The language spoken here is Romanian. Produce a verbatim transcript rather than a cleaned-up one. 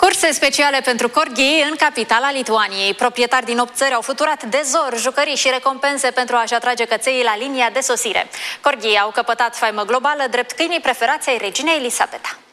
Curse speciale pentru corghii în capitala Lituaniei. Proprietari din opt țări au futurat de zor jucării și recompense pentru a-și atrage căței la linia de sosire. Corghii au căpătat faimă globală drept câinii preferați ai reginei Elisabeta.